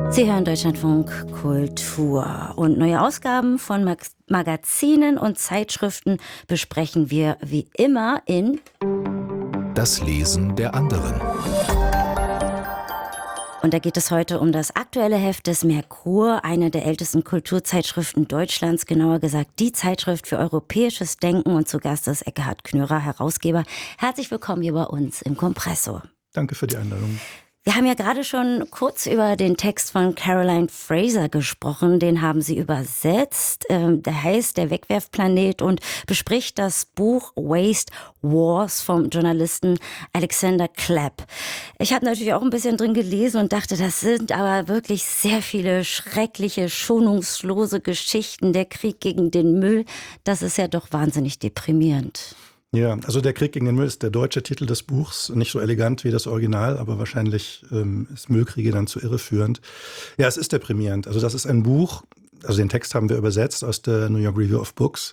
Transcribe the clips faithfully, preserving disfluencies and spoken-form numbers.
Sie hören Deutschlandfunk Kultur und neue Ausgaben von Mag- Magazinen und Zeitschriften besprechen wir wie immer in Das Lesen der anderen. Und da geht es heute um das aktuelle Heft des Merkur, eine der ältesten Kulturzeitschriften Deutschlands, genauer gesagt die Zeitschrift für europäisches Denken. Und zu Gast ist Ekkehard Knörer, Herausgeber. Herzlich willkommen hier bei uns im Kompressor. Danke für die Einladung. Wir haben ja gerade schon kurz über den Text von Caroline Fraser gesprochen. Den haben Sie übersetzt. Der heißt Der Wegwerfplanet und bespricht das Buch Waste Wars vom Journalisten Alexander Clapp. Ich habe natürlich auch ein bisschen drin gelesen und dachte, das sind aber wirklich sehr viele schreckliche, schonungslose Geschichten. Der Krieg gegen den Müll, das ist ja doch wahnsinnig deprimierend. Ja, also Der Krieg gegen den Müll ist der deutsche Titel des Buchs. Nicht so elegant wie das Original, aber wahrscheinlich ähm, ist Müllkriege dann zu irreführend. Ja, es ist deprimierend. Also das ist ein Buch, also den Text haben wir übersetzt aus der New York Review of Books.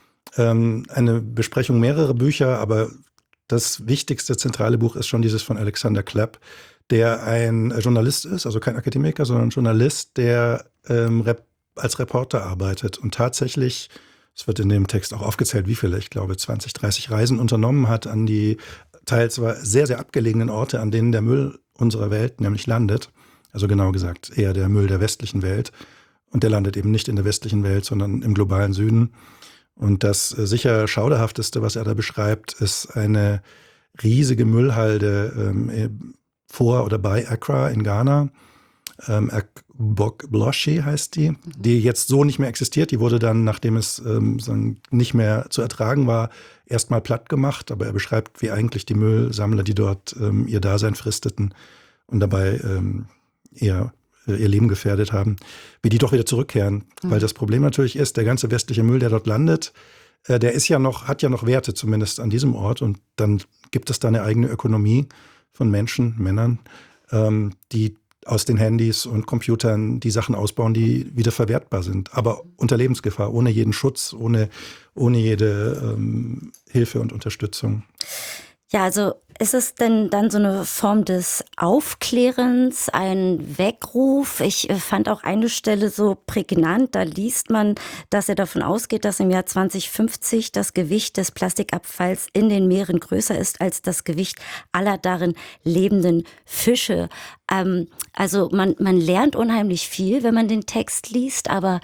Ähm, eine Besprechung mehrerer Bücher, aber das wichtigste zentrale Buch ist schon dieses von Alexander Clapp, der ein Journalist ist, also kein Akademiker, sondern ein Journalist, der ähm, rep- als Reporter arbeitet und tatsächlich, es wird in dem Text auch aufgezählt, wie viele, ich glaube zwanzig, dreißig Reisen unternommen hat an die teils sehr, sehr abgelegenen Orte, an denen der Müll unserer Welt nämlich landet. Also genau gesagt eher der Müll der westlichen Welt. Und der landet eben nicht in der westlichen Welt, sondern im globalen Süden. Und das sicher Schauderhafteste, was er da beschreibt, ist eine riesige Müllhalde ähm, vor oder bei Accra in Ghana. Ähm, Bok-Bloshi heißt die, die jetzt so nicht mehr existiert. Die wurde dann, nachdem es ähm, nicht mehr zu ertragen war, erstmal platt gemacht. Aber er beschreibt, wie eigentlich die Müllsammler, die dort ähm, ihr Dasein fristeten und dabei ähm, ihr, äh, ihr Leben gefährdet haben, wie die doch wieder zurückkehren. Mhm. Weil das Problem natürlich ist, der ganze westliche Müll, der dort landet, äh, der ist ja noch, hat ja noch Werte, zumindest an diesem Ort. Und dann gibt es da eine eigene Ökonomie von Menschen, Männern, ähm, die aus den Handys und Computern die Sachen ausbauen, die wieder verwertbar sind. Aber unter Lebensgefahr, ohne jeden Schutz, ohne, ohne jede ähm, Hilfe und Unterstützung. Ja, also ist es denn dann so eine Form des Aufklärens, ein Weckruf? Ich fand auch eine Stelle so prägnant, da liest man, dass er davon ausgeht, dass im Jahr zwanzig fünfzig das Gewicht des Plastikabfalls in den Meeren größer ist als das Gewicht aller darin lebenden Fische. Ähm, also man, man lernt unheimlich viel, wenn man den Text liest, aber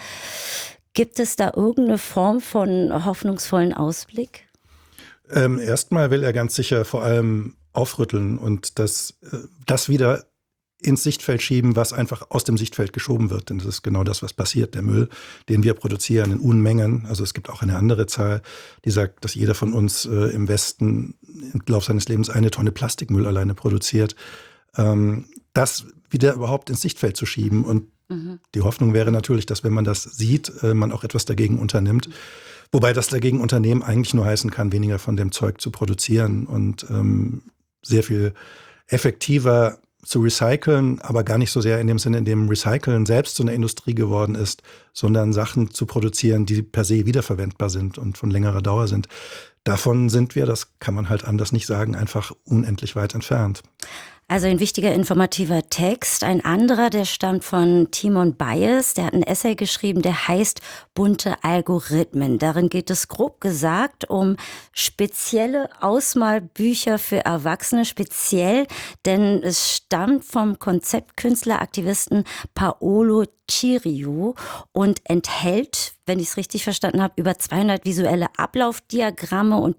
gibt es da irgendeine Form von hoffnungsvollen Ausblick? Ähm, erstmal will er ganz sicher vor allem aufrütteln und das, äh, das wieder ins Sichtfeld schieben, was einfach aus dem Sichtfeld geschoben wird. Denn das ist genau das, was passiert. Der Müll, den wir produzieren in Unmengen. Also es gibt auch eine andere Zahl, die sagt, dass jeder von uns äh, im Westen im Laufe seines Lebens eine Tonne Plastikmüll alleine produziert. Ähm, das wieder überhaupt ins Sichtfeld zu schieben. Und mhm. die Hoffnung wäre natürlich, dass wenn man das sieht, äh, man auch etwas dagegen unternimmt. Wobei das dagegen Unternehmen eigentlich nur heißen kann, weniger von dem Zeug zu produzieren und ähm, sehr viel effektiver zu recyceln, aber gar nicht so sehr in dem Sinne, in dem Recyceln selbst zu einer Industrie geworden ist, sondern Sachen zu produzieren, die per se wiederverwendbar sind und von längerer Dauer sind. Davon sind wir, das kann man halt anders nicht sagen, einfach unendlich weit entfernt. Also ein wichtiger informativer Text. Ein anderer, der stammt von Timon Bayes, der hat ein Essay geschrieben, der heißt Bunte Algorithmen. Darin geht es grob gesagt um spezielle Ausmalbücher für Erwachsene, speziell, denn es stammt vom Konzeptkünstler, Aktivisten Paolo Cirio und enthält, wenn ich es richtig verstanden habe, über zweihundert visuelle Ablaufdiagramme und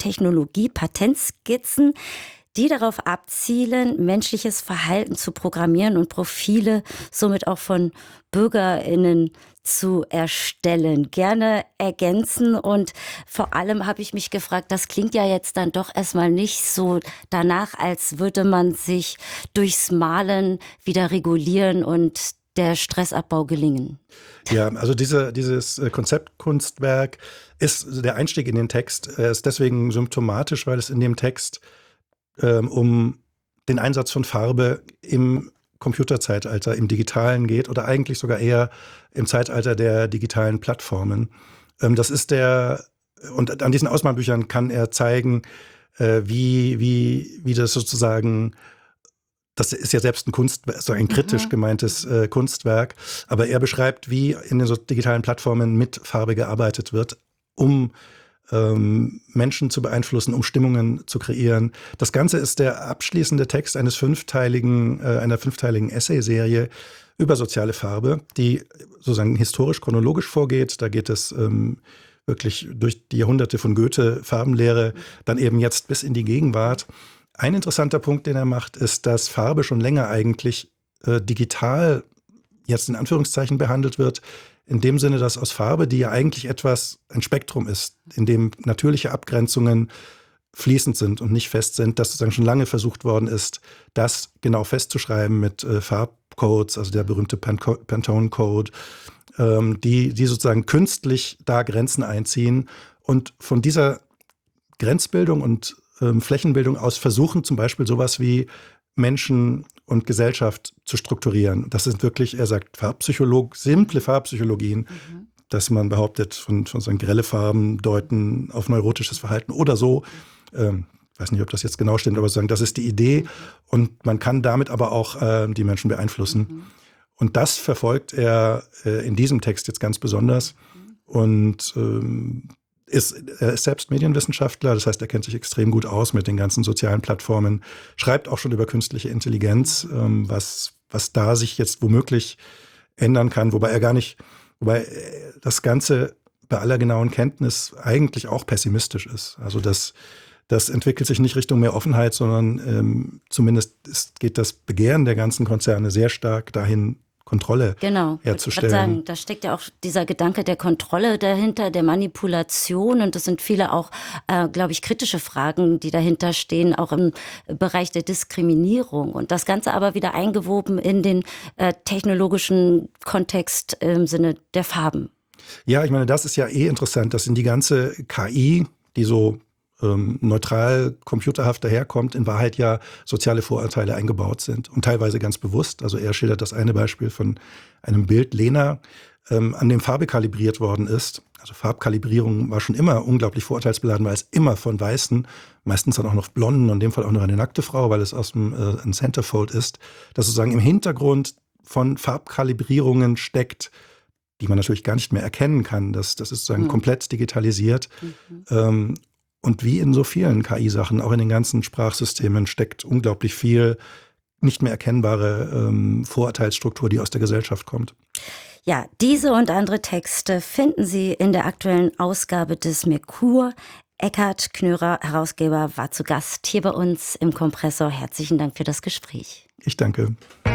Technologie-Patentskizzen, die darauf abzielen, menschliches Verhalten zu programmieren und Profile somit auch von BürgerInnen zu erstellen. Gerne ergänzen und vor allem habe ich mich gefragt, das klingt ja jetzt dann doch erstmal nicht so danach, als würde man sich durchs Malen wieder regulieren und der Stressabbau gelingen. Ja, also diese, dieses Konzeptkunstwerk ist der Einstieg in den Text. Er ist deswegen symptomatisch, weil es in dem Text um den Einsatz von Farbe im Computerzeitalter, im Digitalen geht oder eigentlich sogar eher im Zeitalter der digitalen Plattformen. Das ist der, und an diesen Ausmalbüchern kann er zeigen, wie, wie, wie das sozusagen Das ist ja selbst ein Kunstwerk, so ein kritisch Mhm. gemeintes äh, Kunstwerk. Aber er beschreibt, wie in den so digitalen Plattformen mit Farbe gearbeitet wird, um ähm, Menschen zu beeinflussen, um Stimmungen zu kreieren. Das Ganze ist der abschließende Text eines fünfteiligen, äh, einer fünfteiligen Essayserie über soziale Farbe, die sozusagen historisch-chronologisch vorgeht. Da geht es ähm, wirklich durch die Jahrhunderte von Goethe, Farbenlehre, dann eben jetzt bis in die Gegenwart. Ein interessanter Punkt, den er macht, ist, dass Farbe schon länger eigentlich äh, digital jetzt in Anführungszeichen behandelt wird, in dem Sinne, dass aus Farbe, die ja eigentlich etwas, ein Spektrum ist, in dem natürliche Abgrenzungen fließend sind und nicht fest sind, dass sozusagen schon lange versucht worden ist, das genau festzuschreiben mit äh, Farbcodes, also der berühmte Pan- Pantone-Code, ähm, die, die sozusagen künstlich da Grenzen einziehen und von dieser Grenzbildung und ähm, Flächenbildung aus versuchen, zum Beispiel sowas wie Menschen und Gesellschaft zu strukturieren. Das sind wirklich, er sagt, Farbpsycholog, simple Farbpsychologien, Mhm. dass man behauptet, von, von so grelle Farben deuten auf neurotisches Verhalten oder so. Ähm, ich weiß nicht, ob das jetzt genau stimmt, aber sagen, das ist die Idee. Und man kann damit aber auch äh, die Menschen beeinflussen. Mhm. Und das verfolgt er äh, in diesem Text jetzt ganz besonders. Und ähm, ist, er ist selbst Medienwissenschaftler, das heißt, er kennt sich extrem gut aus mit den ganzen sozialen Plattformen, schreibt auch schon über künstliche Intelligenz, ähm, was, was da sich jetzt womöglich ändern kann, wobei er gar nicht, wobei das Ganze bei aller genauen Kenntnis eigentlich auch pessimistisch ist. Also das, das entwickelt sich nicht Richtung mehr Offenheit, sondern ähm, zumindest ist, geht das Begehren der ganzen Konzerne sehr stark dahin, Kontrolle Genau, ich herzustellen. würde sagen, da steckt ja auch dieser Gedanke der Kontrolle dahinter, der Manipulation, und das sind viele auch, äh, glaube ich, kritische Fragen, die dahinter stehen, auch im Bereich der Diskriminierung, und das Ganze aber wieder eingewoben in den äh, technologischen Kontext im Sinne der Farben. Ja, ich meine, das ist ja eh interessant, dass in die ganze K I, die so ähm, neutral, computerhaft daherkommt, in Wahrheit ja soziale Vorurteile eingebaut sind und teilweise ganz bewusst. Also er schildert das eine Beispiel von einem Bild Lena, ähm, an dem Farbe kalibriert worden ist. Also Farbkalibrierung war schon immer unglaublich vorurteilsbeladen, weil es immer von Weißen, meistens dann auch noch Blonden, und in dem Fall auch noch eine nackte Frau, weil es aus dem äh, ein Centerfold ist, dass sozusagen im Hintergrund von Farbkalibrierungen steckt, die man natürlich gar nicht mehr erkennen kann. Das, das ist sozusagen Mhm. komplett digitalisiert. Mhm. Ähm, und wie in so vielen K I-Sachen, auch in den ganzen Sprachsystemen, steckt unglaublich viel nicht mehr erkennbare ähm, Vorurteilsstruktur, die aus der Gesellschaft kommt. Ja, diese und andere Texte finden Sie in der aktuellen Ausgabe des Merkur. Eckhard Knörer, Herausgeber, war zu Gast hier bei uns im Kompressor. Herzlichen Dank für das Gespräch. Ich danke.